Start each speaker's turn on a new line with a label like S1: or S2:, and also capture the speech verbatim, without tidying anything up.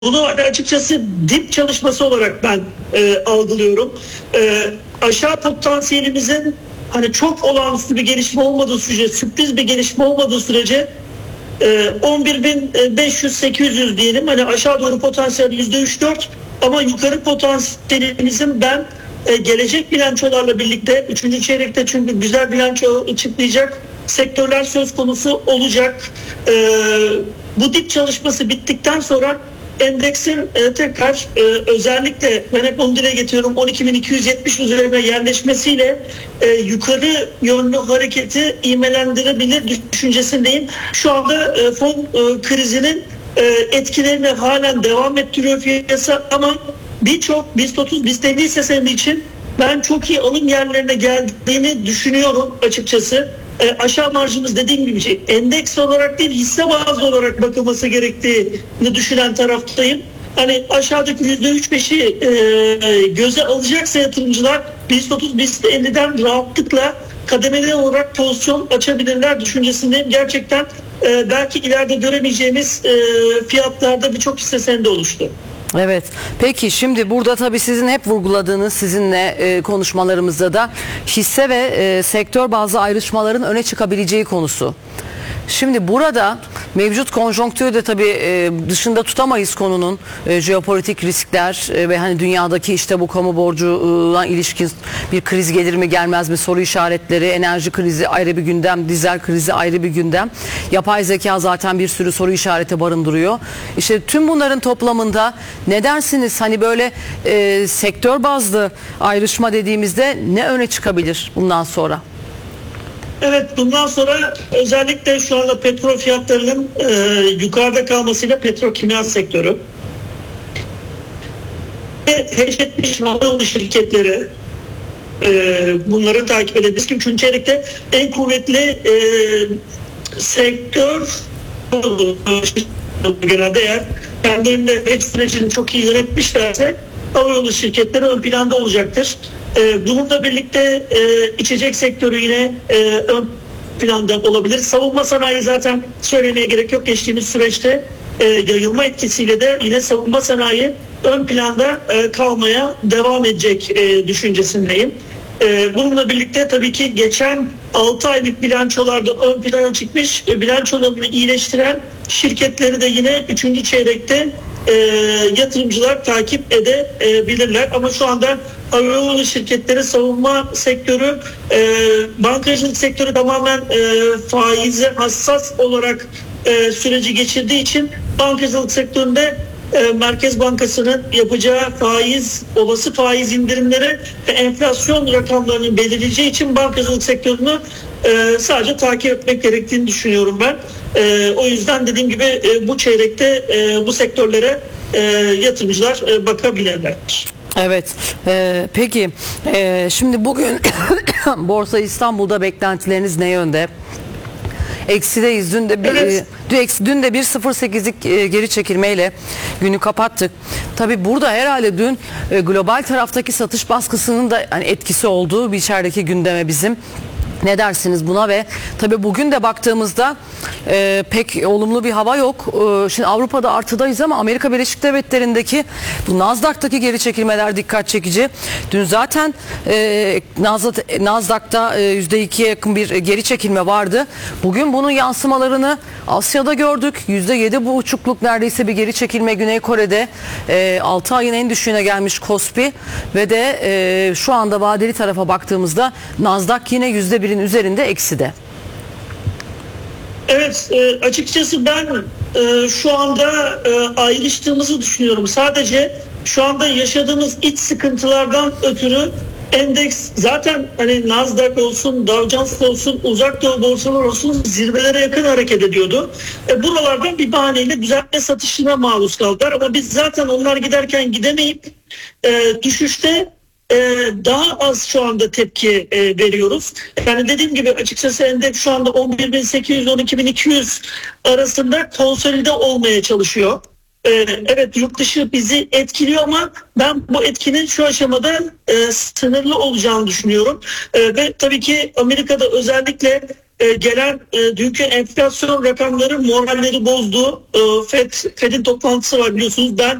S1: Bunu açıkçası dip çalışması olarak ben e, algılıyorum. E, aşağı potansiyelimizin hani çok olağanüstü bir gelişme olmadığı sürece, sürpriz bir gelişme olmadığı sürece e, on bir bin beş yüz sekiz yüz diyelim. Hani aşağı doğru potansiyel yüzde üç dört ama yukarı potansiyelimizin ben e, gelecek bilançolarla birlikte üçüncü çeyrekte çünkü güzel bilanço açıklayacak sektörler söz konusu olacak. E, bu dip çalışması bittikten sonra endeksin e, tekrar e, özellikle ben hep onu dile getiriyorum on iki bin iki yüz yetmiş üzerine yerleşmesiyle e, yukarı yönlü hareketi ivmelendirebilir düşüncesindeyim. Şu anda e, fon e, krizinin e, etkilerini halen devam ettiriyor piyasa ama birçok BIST otuz, BIST elli hisse senedi için ben çok iyi alım yerlerine geldiğini düşünüyorum açıkçası. E, aşağı marjımız dediğim gibi şey, endeks olarak değil hisse bazlı olarak bakılması gerektiğini düşünen taraftayım. Hani aşağıdaki yüzde üç beşi e, göze alacaksa yatırımcılar BIST otuz, BIST elliden rahatlıkla kademeli olarak pozisyon açabilirler düşüncesindeyim. Gerçekten e, belki ileride göremeyeceğimiz e, fiyatlarda birçok hisse senedi oluştu.
S2: Evet. Peki şimdi burada tabii sizin hep vurguladığınız sizinle e, konuşmalarımızda da hisse ve e, sektör bazı ayrışmaların öne çıkabileceği konusu. Şimdi burada mevcut konjonktürü de tabii e, dışında tutamayız konunun e, jeopolitik riskler e, ve hani dünyadaki işte bu kamu borcuna ilişkin bir kriz gelir mi gelmez mi soru işaretleri, enerji krizi ayrı bir gündem, dizel krizi ayrı bir gündem, yapay zeka zaten bir sürü soru işareti barındırıyor. İşte tüm bunların toplamında ne dersiniz hani böyle e, sektör bazlı ayrışma dediğimizde ne öne çıkabilir bundan sonra?
S1: Evet, bundan sonra özellikle şu anda petrol fiyatlarının e, yukarıda kalmasıyla petrokimya sektörü ve heş etmiş havayolu şirketleri e, bunları takip edebiliriz. Çünkü çeyrekte en kuvvetli e, sektör genelde eğer kendilerinde hedge sürecini çok iyi yönetmişlerse havayolu şirketleri ön planda olacaktır. E, bununla birlikte e, içecek sektörü yine e, ön planda olabilir. Savunma sanayi zaten söylemeye gerek yok. Geçtiğimiz süreçte e, yayılma etkisiyle de yine savunma sanayi ön planda e, kalmaya devam edecek e, düşüncesindeyim. E, bununla birlikte tabii ki geçen altı aylık bilançolarda ön plana çıkmış e, bilançolarını iyileştiren şirketleri de yine üçüncü çeyrekte e, yatırımcılar takip edebilirler. Ama şu anda havayolu şirketleri, savunma sektörü, e, bankacılık sektörü tamamen e, faize hassas olarak e, süreci geçirdiği için bankacılık sektöründe e, Merkez Bankası'nın yapacağı faiz, olası faiz indirimleri ve enflasyon rakamlarını belirleyeceği için bankacılık sektörünü e, sadece takip etmek gerektiğini düşünüyorum ben. E, o yüzden dediğim gibi e, bu çeyrekte e, bu sektörlere e, yatırımcılar e, bakabilirler.
S2: Evet. E, peki e, şimdi bugün Borsa İstanbul'da beklentileriniz ne yönde? Eksideyiz. Dün de bir evet. e, dün de bir sıfır sekizlik e, geri çekilmeyle günü kapattık. Tabii burada herhalde dün e, global taraftaki satış baskısının da hani etkisi olduğu bir içerideki gündeme bizim. Ne dersiniz buna? Ve tabii bugün de baktığımızda e, pek olumlu bir hava yok. E, şimdi Avrupa'da artıdayız ama Amerika Birleşik Devletleri'ndeki bu Nasdaq'taki geri çekilmeler dikkat çekici. Dün zaten e, Nasdaq'ta e, yüzde ikiye yakın bir geri çekilme vardı. Bugün bunun yansımalarını Asya'da gördük. yüzde yedi buçukluk neredeyse bir geri çekilme Güney Kore'de. E, altı ayın en düşüğüne gelmiş Kospi ve de e, şu anda vadeli tarafa baktığımızda Nasdaq yine yüzde bir üzerinde ekside.
S1: Evet, e, açıkçası ben e, şu anda e, ayrıştığımızı düşünüyorum. Sadece şu anda yaşadığımız iç sıkıntılardan ötürü endeks zaten hani Nasdaq olsun, Dow Jones olsun, uzak doğu borsalar olsun zirvelere yakın hareket ediyordu. E, buralardan bir bahaneyle düzeltme satışına maruz kaldılar ama biz zaten onlar giderken gidemeyip e, düşüşte daha az şu anda tepki veriyoruz. Yani dediğim gibi açıkçası endeks şu anda on bir bin sekiz yüz on iki bin iki yüz arasında konsolide olmaya çalışıyor. Evet, yurt dışı bizi etkiliyor ama ben bu etkinin şu aşamada sınırlı olacağını düşünüyorum. Ve tabii ki Amerika'da özellikle e, gelen e, dünkü enflasyon rakamları moralleri bozdu. E, Fed Fed'in toplantısı var biliyorsunuz. Ben